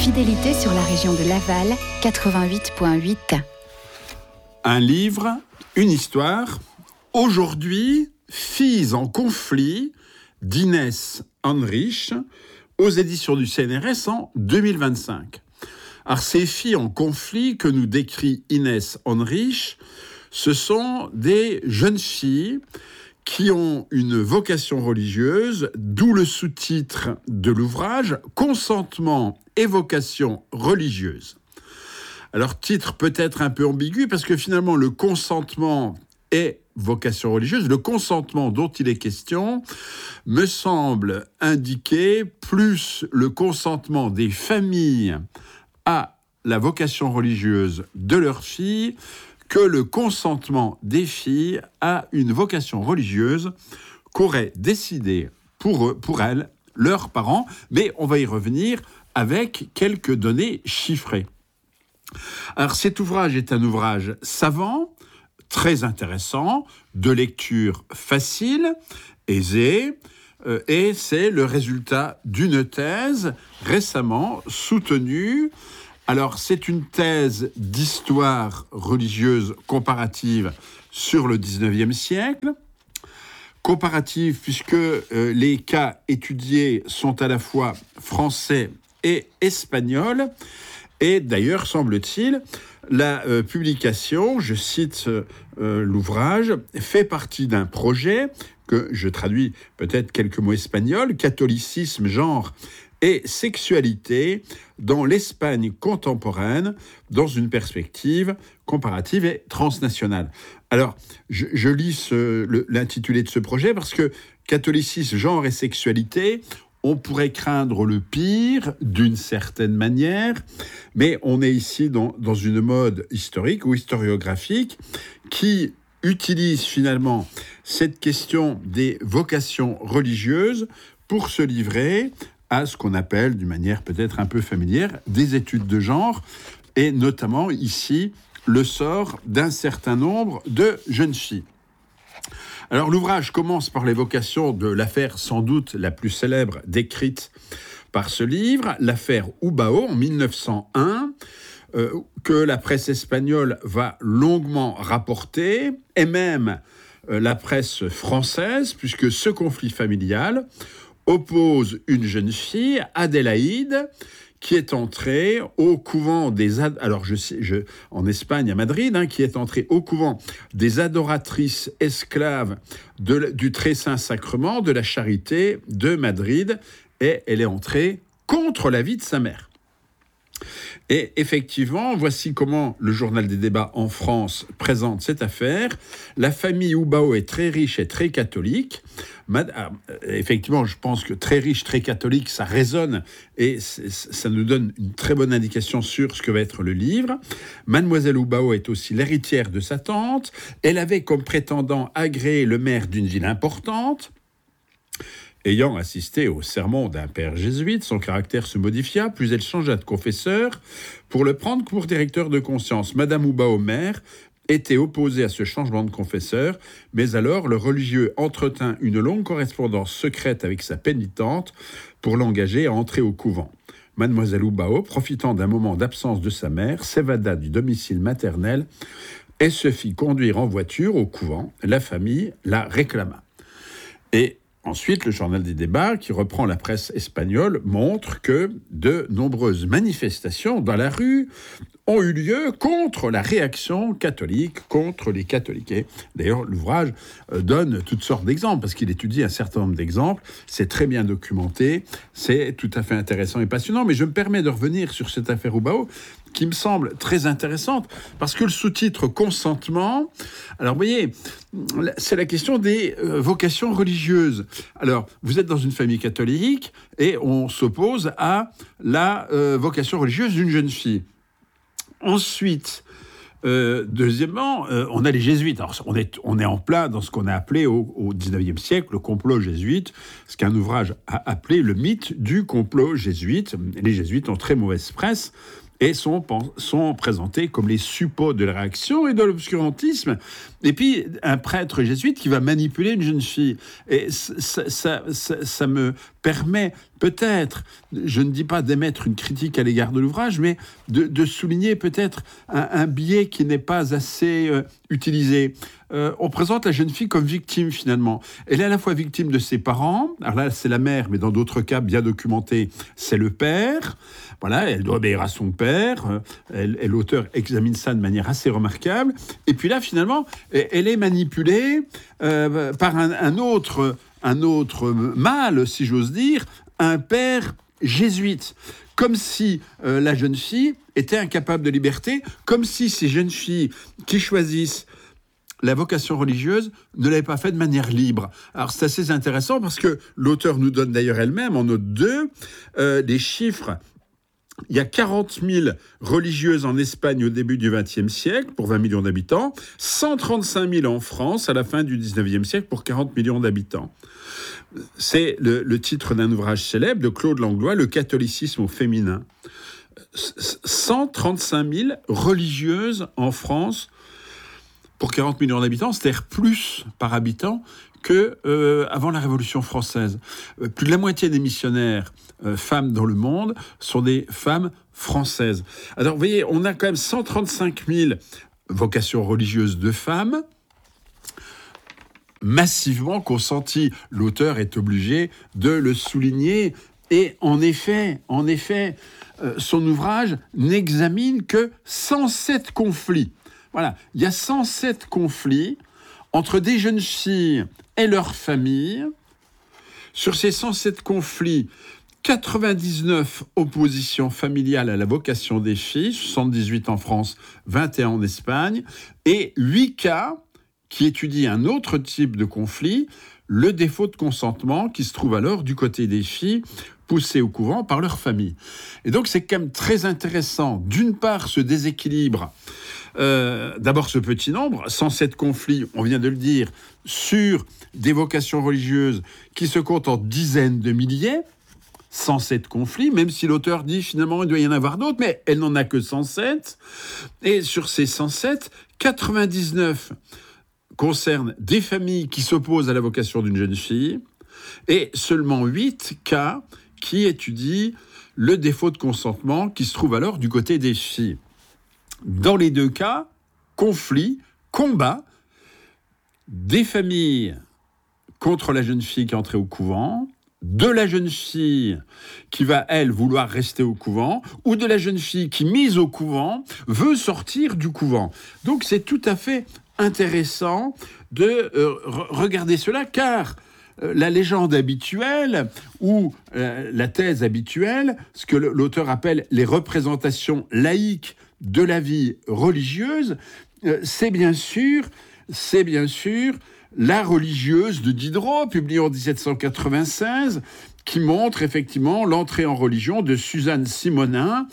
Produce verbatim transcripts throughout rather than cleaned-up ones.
Fidélité sur la région de Laval, quatre-vingt-huit virgule huit. Un livre, une histoire. Aujourd'hui, Filles en conflit d'Inès Henrich aux éditions du C N R S en deux mille vingt-cinq. Alors, ces filles en conflit que nous décrit Inès Henrich, ce sont des jeunes filles qui ont une vocation religieuse, d'où le sous-titre de l'ouvrage « Consentement et vocation religieuse ». Alors, titre peut-être un peu ambigu, parce que finalement, le consentement et vocation religieuse, le consentement dont il est question, me semble indiquer plus le consentement des familles à la vocation religieuse de leurs filles que le consentement des filles à une vocation religieuse qu'auraient décidé pour eux, pour elles, leurs parents. Mais on va y revenir avec quelques données chiffrées. Alors cet ouvrage est un ouvrage savant, très intéressant, de lecture facile, aisée, euh, et c'est le résultat d'une thèse récemment soutenue. Alors, c'est une thèse d'histoire religieuse comparative sur le dix-neuvième siècle. Comparative puisque euh, les cas étudiés sont à la fois français et espagnol. Et d'ailleurs, semble-t-il, la euh, publication, je cite euh, l'ouvrage, fait partie d'un projet que je traduis peut-être quelques mots espagnols, catholicisme, genre et sexualité dans l'Espagne contemporaine, dans une perspective comparative et transnationale. Alors, je, je lis ce, le, l'intitulé de ce projet parce que catholicisme, genre et sexualité, on pourrait craindre le pire d'une certaine manière, mais on est ici dans, dans une mode historique ou historiographique qui utilise finalement cette question des vocations religieuses pour se livrer à ce qu'on appelle, d'une manière peut-être un peu familière, des études de genre, et notamment ici le sort d'un certain nombre de jeunes filles. Alors l'ouvrage commence par l'évocation de l'affaire sans doute la plus célèbre décrite par ce livre, l'affaire Ubao en mille neuf cent un, euh, que la presse espagnole va longuement rapporter, et même euh, la presse française, puisque ce conflit familial oppose une jeune fille, Adélaïde, qui est entrée au couvent des... Ad... Alors, je sais, je... en Espagne, à Madrid, hein, qui est entrée au couvent des adoratrices esclaves de... du Très Saint Sacrement, de la Charité de Madrid, et elle est entrée contre l'avis de sa mère. Et effectivement, voici comment le Journal des débats en France présente cette affaire. La famille Ubao est très riche et très catholique. Mad- ah, effectivement, je pense que très riche, très catholique, ça résonne et ça nous donne une très bonne indication sur ce que va être le livre. Mademoiselle Ubao est aussi l'héritière de sa tante. Elle avait comme prétendant agréé le maire d'une ville importante. Ayant assisté au sermon d'un père jésuite, son caractère se modifia, puis elle changea de confesseur pour le prendre pour directeur de conscience. Madame Ubao mère était opposée à ce changement de confesseur, mais alors le religieux entretint une longue correspondance secrète avec sa pénitente pour l'engager à entrer au couvent. Mademoiselle Ubao, profitant d'un moment d'absence de sa mère, s'évada du domicile maternel et se fit conduire en voiture au couvent. La famille la réclama. Et ensuite, le Journal des débats, qui reprend la presse espagnole, montre que de nombreuses manifestations dans la rue ont eu lieu contre la réaction catholique, contre les catholiques. Et d'ailleurs, l'ouvrage donne toutes sortes d'exemples, parce qu'il étudie un certain nombre d'exemples. C'est très bien documenté, c'est tout à fait intéressant et passionnant. Mais je me permets de revenir sur cette affaire Ubao, qui me semble très intéressante, parce que le sous-titre « Consentement », alors vous voyez, c'est la question des euh, vocations religieuses. Alors, vous êtes dans une famille catholique, et on s'oppose à la euh, vocation religieuse d'une jeune fille. Ensuite, euh, deuxièmement, euh, on a les jésuites. Alors, on est, on est en plein dans ce qu'on a appelé au, au dix-neuvième siècle le complot jésuite, ce qu'un ouvrage a appelé le mythe du complot jésuite. Les jésuites ont très mauvaise presse et sont, sont présentés comme les suppôts de la réaction et de l'obscurantisme. Et puis, un prêtre jésuite qui va manipuler une jeune fille. Et ça, ça, ça, ça me permet peut-être, je ne dis pas d'émettre une critique à l'égard de l'ouvrage, mais de, de souligner peut-être un, un biais qui n'est pas assez euh, utilisé. Euh, on présente la jeune fille comme victime finalement. Elle est à la fois victime de ses parents, alors là c'est la mère, mais dans d'autres cas bien documentés, c'est le père. Voilà, elle doit obéir à son père, elle, elle, l'auteur examine ça de manière assez remarquable. Et puis là finalement, elle est manipulée euh, par un, un, autre, un autre mâle, si j'ose dire, un père jésuite. Comme si euh, la jeune fille était incapable de liberté, comme si ces jeunes filles qui choisissent la vocation religieuse ne l'avait pas fait de manière libre. Alors c'est assez intéressant parce que l'auteur nous donne d'ailleurs elle-même en note deux euh, des chiffres. Il y a quarante mille religieuses en Espagne au début du vingtième siècle pour vingt millions d'habitants, cent trente-cinq mille en France à la fin du dix-neuvième siècle pour quarante millions d'habitants. C'est le, le titre d'un ouvrage célèbre de Claude Langlois, Le catholicisme au féminin. cent trente-cinq mille religieuses en France pour quarante millions d'habitants, c'est-à-dire plus par habitant que euh, avant la Révolution française. Euh, plus de la moitié des missionnaires euh, femmes dans le monde sont des femmes françaises. Alors, vous voyez, on a quand même cent trente-cinq mille vocations religieuses de femmes, massivement consenties. L'auteur est obligé de le souligner. Et en effet, en effet, euh, son ouvrage n'examine que cent sept conflits. Voilà, il y a cent sept conflits entre des jeunes filles et leurs familles. Sur ces cent sept conflits, quatre-vingt-dix-neuf oppositions familiales à la vocation des filles, soixante-dix-huit en France, vingt et un en Espagne, et huit cas qui étudient un autre type de conflit, le défaut de consentement qui se trouve alors du côté des filles poussées au couvent par leur famille. Et donc c'est quand même très intéressant, d'une part, ce déséquilibre. Euh, d'abord ce petit nombre, cent sept conflits, on vient de le dire, sur des vocations religieuses qui se comptent en dizaines de milliers, cent sept conflits, même si l'auteur dit finalement il doit y en avoir d'autres, mais elle n'en a que cent sept. Et sur ces cent sept, quatre-vingt-dix-neuf concernent des familles qui s'opposent à la vocation d'une jeune fille, et seulement huit cas qui étudient le défaut de consentement qui se trouve alors du côté des filles. Dans les deux cas, conflit, combat, des familles contre la jeune fille qui est entrée au couvent, de la jeune fille qui va, elle, vouloir rester au couvent, ou de la jeune fille qui, mise au couvent, veut sortir du couvent. Donc c'est tout à fait intéressant de euh, regarder cela, car euh, la légende habituelle, ou euh, la thèse habituelle, ce que l'auteur appelle les représentations laïques de la vie religieuse, euh, c'est bien sûr, c'est bien sûr La religieuse de Diderot, publiée en dix-sept cent quatre-vingt-seize, qui montre effectivement l'entrée en religion de Suzanne Simonin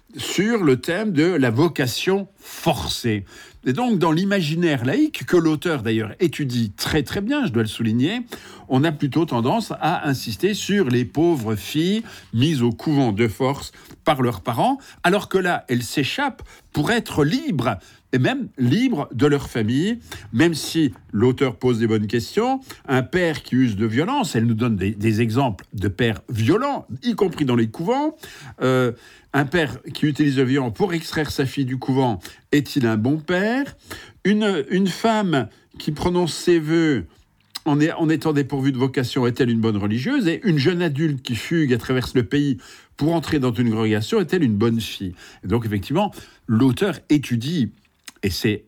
sur le thème de la vocation forcée. Et donc, dans l'imaginaire laïque, que l'auteur d'ailleurs étudie très très bien, je dois le souligner, on a plutôt tendance à insister sur les pauvres filles mises au couvent de force par leurs parents, alors que là, elles s'échappent pour être libres, et même libres de leur famille, même si l'auteur pose des bonnes questions. Un père qui use de violence, elle nous donne des, des exemples de pères violents, y compris dans les couvents. Euh, un père qui utilise le violence pour extraire sa fille du couvent, est-il un bon père ? Une, une femme qui prononce ses vœux en, est, en étant dépourvue de vocation, est-elle une bonne religieuse ? Et une jeune adulte qui fugue et traverse le pays pour entrer dans une congrégation, est-elle une bonne fille ? Et donc effectivement, l'auteur étudie, et c'est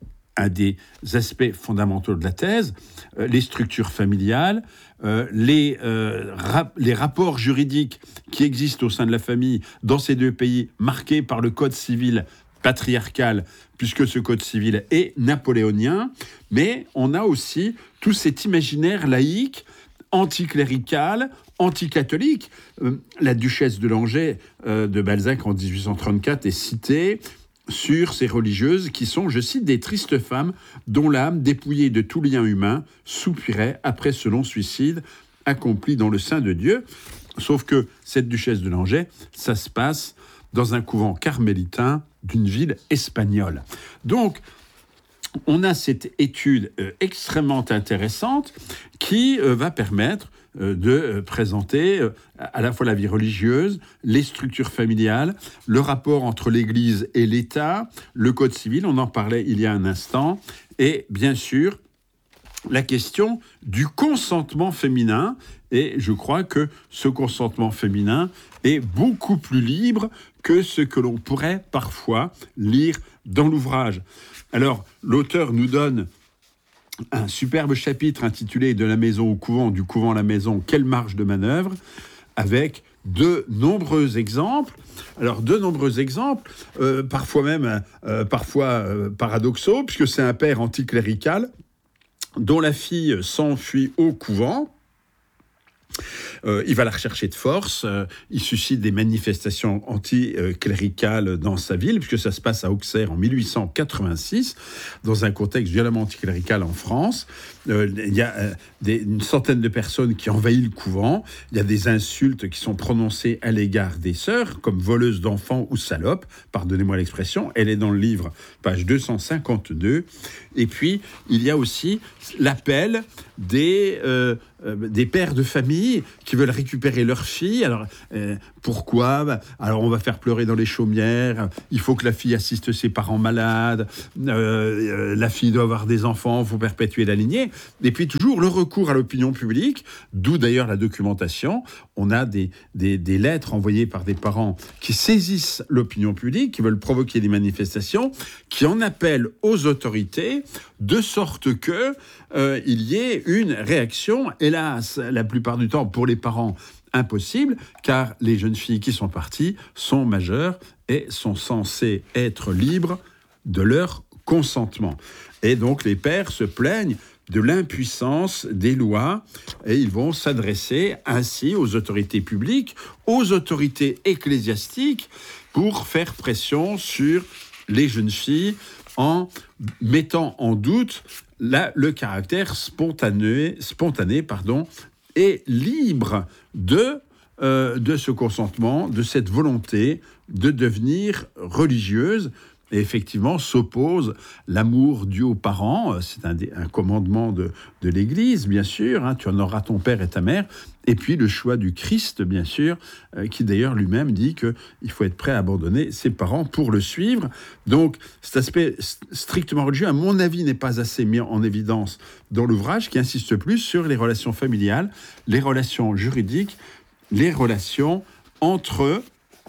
un des aspects fondamentaux de la thèse, euh, les structures familiales, euh, les, euh, rap- les rapports juridiques qui existent au sein de la famille dans ces deux pays, marqués par le code civil patriarcal, puisque ce code civil est napoléonien, mais on a aussi tout cet imaginaire laïque, anticlérical, anticatholique. Euh, la duchesse de Langeais euh, de Balzac en dix-huit cent trente-quatre est citée sur ces religieuses qui sont, je cite, des tristes femmes dont l'âme, dépouillée de tout lien humain, soupirait après ce long suicide accompli dans le sein de Dieu. Sauf que cette duchesse de Langeais, ça se passe dans un couvent carmélitain d'une ville espagnole. Donc, on a cette étude euh, extrêmement intéressante qui euh, va permettre euh, de euh, présenter euh, à la fois la vie religieuse, les structures familiales, le rapport entre l'Église et l'État, le Code civil, on en parlait il y a un instant, et bien sûr, la question du consentement féminin. Et je crois que ce consentement féminin est beaucoup plus libre que ce que l'on pourrait parfois lire dans l'ouvrage. Alors, l'auteur nous donne un superbe chapitre intitulé « De la maison au couvent, du couvent à la maison, quelle marge de manœuvre ?» avec de nombreux exemples. Alors, de nombreux exemples, euh, parfois même euh, parfois euh, paradoxaux, puisque c'est un père anticlérical dont la fille s'enfuit au couvent. Euh, il va la rechercher de force, euh, il suscite des manifestations anticléricales dans sa ville, puisque ça se passe à Auxerre en mille huit cent quatre-vingt-six, dans un contexte violemment anticlérical en France. Euh, il y a euh, des, une centaine de personnes qui envahissent le couvent, il y a des insultes qui sont prononcées à l'égard des sœurs, comme voleuse d'enfants ou salope, pardonnez-moi l'expression, elle est dans le livre, page deux cent cinquante-deux. Et puis, il y a aussi l'appel des, euh, euh, des pères de famille qui veulent récupérer leur fille. Alors, euh, pourquoi ? Bah, alors, on va faire pleurer dans les chaumières. Il faut que la fille assiste ses parents malades. Euh, euh, la fille doit avoir des enfants. Il faut perpétuer la lignée. Et puis, toujours le recours à l'opinion publique, d'où d'ailleurs la documentation. On a des, des, des lettres envoyées par des parents qui saisissent l'opinion publique, qui veulent provoquer des manifestations, qui en appellent aux autorités, de sorte que euh, il y ait une réaction, hélas, la plupart du temps pour les parents, impossible, car les jeunes filles qui sont parties sont majeures et sont censées être libres de leur consentement. Et donc les pères se plaignent de l'impuissance des lois et ils vont s'adresser ainsi aux autorités publiques, aux autorités ecclésiastiques pour faire pression sur les jeunes filles en mettant en doute la, le caractère spontané, spontané pardon, et libre de, euh, de ce consentement, de cette volonté de devenir religieuse. Et effectivement, s'oppose l'amour dû aux parents. C'est un, un commandement de, de l'Église, bien sûr. Hein, tu honoreras ton père et ta mère. Et puis le choix du Christ, bien sûr, euh, qui d'ailleurs lui-même dit qu'il faut être prêt à abandonner ses parents pour le suivre. Donc cet aspect strictement religieux, à mon avis, n'est pas assez mis en évidence dans l'ouvrage, qui insiste plus sur les relations familiales, les relations juridiques, les relations entre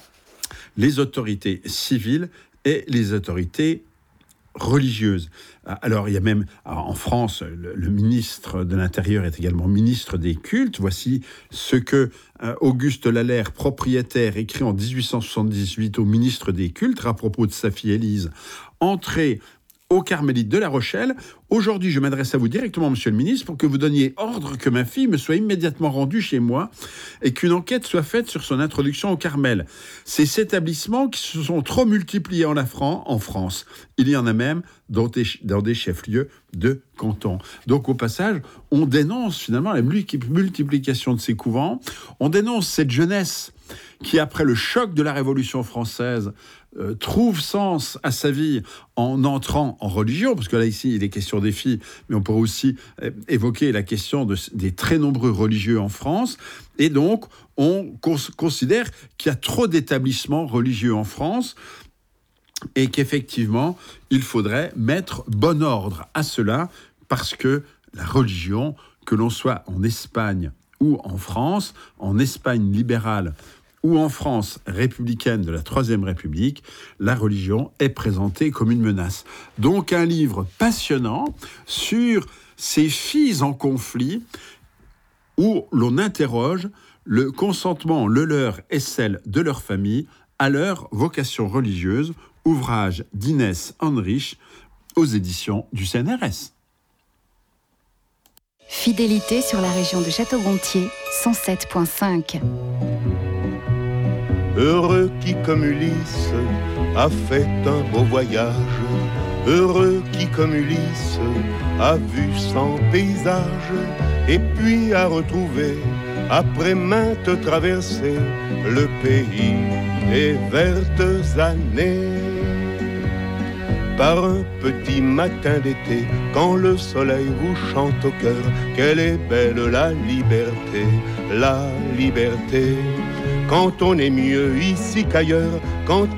les autorités civiles et les autorités religieuses. Alors, il y a même, en France, le, le ministre de l'Intérieur est également ministre des cultes. Voici ce que euh, Auguste Lallaire, propriétaire, écrit en dix-huit cent soixante-dix-huit au ministre des cultes à propos de sa fille Élise, entrée aux Carmélites de La Rochelle. Aujourd'hui, je m'adresse à vous directement, monsieur le ministre, pour que vous donniez ordre que ma fille me soit immédiatement rendue chez moi et qu'une enquête soit faite sur son introduction au Carmel. Ces établissements qui se sont trop multipliés en, la Fran- en France. Il y en a même dans des, dans des chefs-lieux de canton. Donc, au passage, on dénonce finalement la multiplication de ces couvents. On dénonce cette jeunesse qui, après le choc de la Révolution française, Euh, trouve sens à sa vie en entrant en religion, parce que là, ici, il est question des filles, mais on pourrait aussi euh, évoquer la question de, des très nombreux religieux en France. Et donc, on cons- considère qu'il y a trop d'établissements religieux en France et qu'effectivement, il faudrait mettre bon ordre à cela, parce que la religion, que l'on soit en Espagne ou en France, en Espagne libérale, ou en France républicaine de la Troisième République, la religion est présentée comme une menace. Donc un livre passionnant sur ces filles en conflit où l'on interroge le consentement, le leur et celle de leur famille à leur vocation religieuse, ouvrage d'Inès Henrich aux éditions du C N R S. Fidélité sur la région de Château-Gontier, cent sept virgule cinq. Heureux qui, comme Ulysse, a fait un beau voyage. Heureux qui, comme Ulysse, a vu cent paysages. Et puis a retrouvé, après maintes traversées, le pays des vertes années. par un petit matin d'été, quand le soleil vous chante au cœur, qu'elle est belle la liberté, la liberté. Quand on est mieux ici qu'ailleurs, quand